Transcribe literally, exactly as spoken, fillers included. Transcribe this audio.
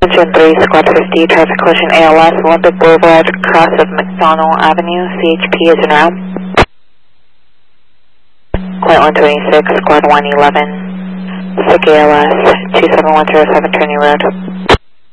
Engine three, Squad fifty, traffic collision A L S, Olympic Boulevard, cross of McDonald Avenue, C H P is en route. Point one twenty-six, Squad one eleven, S I C A L S, two seven one zero seven, Trinity Road.